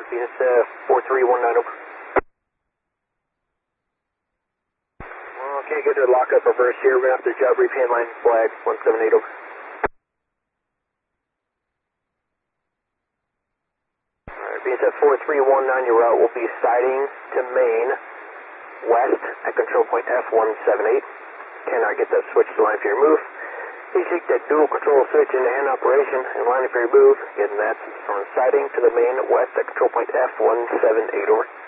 Venus 4319 over. Okay, good to lock up reverse here. We're going to have to job repay line flag 178 over. Alright, VSF 4319, your route will be siding to main west at control point F178. Cannot get that switch to line for your move. Please take that dual control switch into hand operation and line for your move. Getting that from siding to the main west at control point F178 over.